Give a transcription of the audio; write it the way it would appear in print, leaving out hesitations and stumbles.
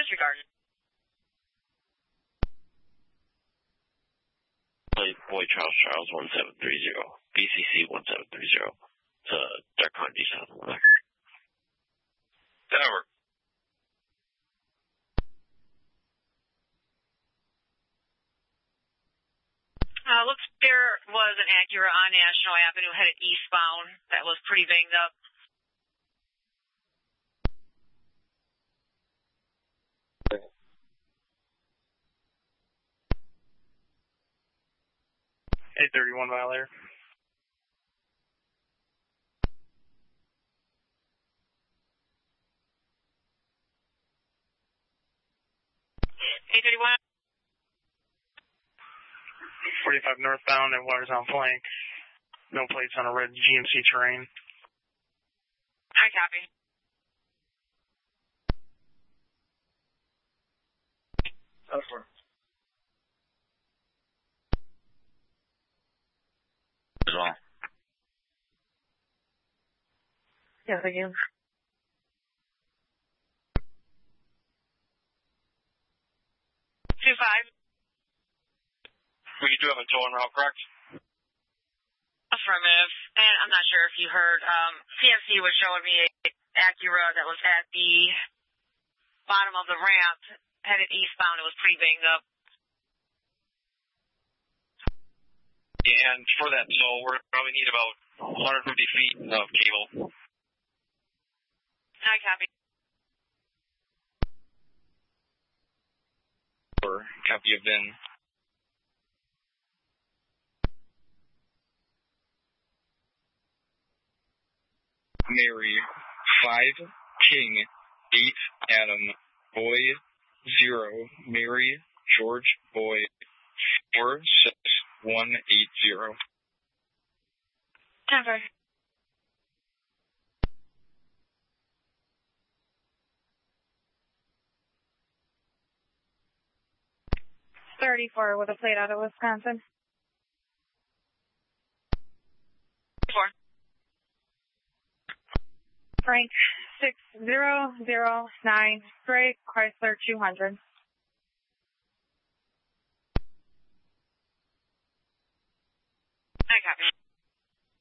Disregarded. Boy Charles 1730, BCC 1730 to Dark Condy South. Tower. Looks there was an Acura on National Avenue headed eastbound that was pretty banged up. A31 mile there. A31. 45 northbound at Watertown Flank. No plates on a red GMC Terrain. I copy. That's fine. As well. Yes, I do. Two five. We do have a tow en route, correct? Affirmative. And I'm not sure if you heard, CMC was showing me a Acura that was at the bottom of the ramp, headed eastbound. It was pretty banged up. And for that tow, we're probably need about 150 feet of cable. I copy. Or copy of VIN. Mary, 5, King, 8, Adam, Boy, 0, Mary, George, Boy, 4, 6, 1, 8, 0. Denver. .34 with a plate out of Wisconsin. 4. Frank 6009, Gray Chrysler 200. I copy.